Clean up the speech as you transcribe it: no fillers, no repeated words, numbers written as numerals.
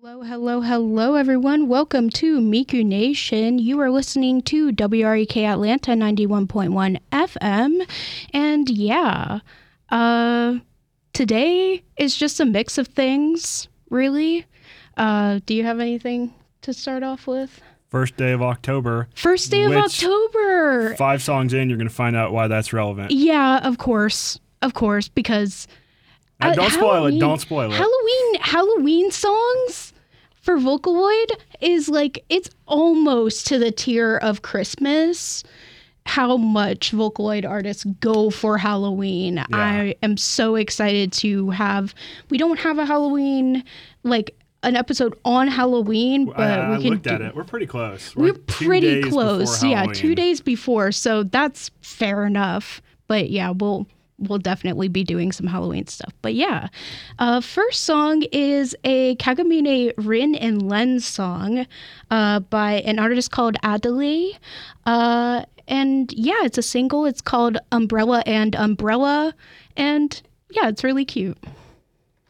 Hello, hello, hello, everyone. Welcome to Miku Nation. You are listening to WREK Atlanta 91.1 FM. And today is just a mix of things, really. Do you have anything to start off with? First day of October. First day of October. 5 songs in, you're going to find out why that's relevant. Yeah, of course. Of course, because... don't spoil it. Don't spoil it. Halloween songs for Vocaloid is like, it's almost to the tier of Christmas. How much Vocaloid artists go for Halloween. Yeah. I am so excited to have, we don't have a Halloween, like an episode on Halloween, but I looked at it. We're pretty close. We're pretty close. Yeah, 2 days before. So that's fair enough. But yeah, we'll definitely be doing some Halloween stuff. But yeah, first song is a Kagamine Rin and Len song by an artist called Adelaide. And yeah, it's a single. It's called Umbrella and Umbrella. And yeah, it's really cute.